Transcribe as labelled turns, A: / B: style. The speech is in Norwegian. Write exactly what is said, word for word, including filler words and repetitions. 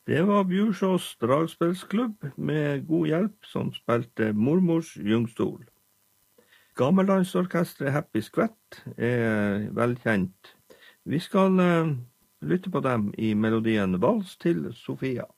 A: Det var Bjursås dragspillsklubb med god hjelp som spilte Mormors Ljungstol. Gammellandsorkestret Happy Skvett er velkjent. Vi skal uh, lytte på dem i melodien Vals til Sofia.